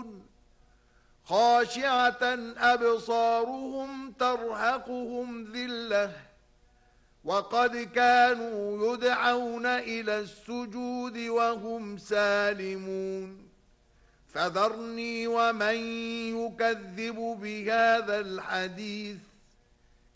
يعملون خاشعة أبصارهم ترهقهم ذلة وقد كانوا يدعون إلى السجود وهم سالمون فذرني ومن يكذب بهذا الحديث